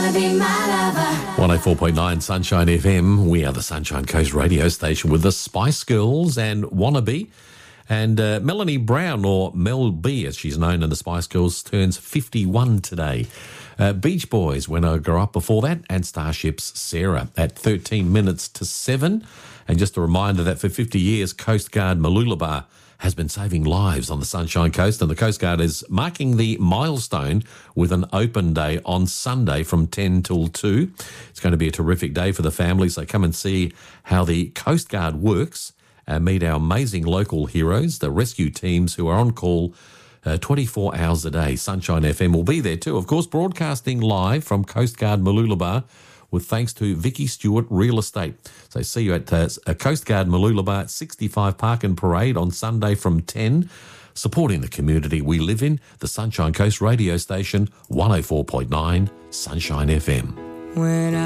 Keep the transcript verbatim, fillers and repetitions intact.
wanna be my lover. one oh four point nine Sunshine F M. We are the Sunshine Coast radio station with the Spice Girls and Wannabe. And uh, Melanie Brown, or Mel B as she's known in the Spice Girls, turns fifty-one today. Uh, Beach Boys, When I Grow Up before that, and Starship's Sarah at thirteen minutes to seven. And just a reminder that for fifty years, Coast Guard Mooloolaba has been saving lives on the Sunshine Coast, and the Coast Guard is marking the milestone with an open day on Sunday from ten till two. It's going to be a terrific day for the family, so come and see how the Coast Guard works and meet our amazing local heroes, the rescue teams who are on call uh, twenty-four hours a day. Sunshine F M will be there too, of course, broadcasting live from Coast Guard Mooloolaba, with thanks to Vicky Stewart Real Estate. So see you at uh, Coast Guard Mooloolaba at sixty-five Park and Parade on Sunday from ten, supporting the community we live in, the Sunshine Coast radio station, one oh four point nine Sunshine F M. When I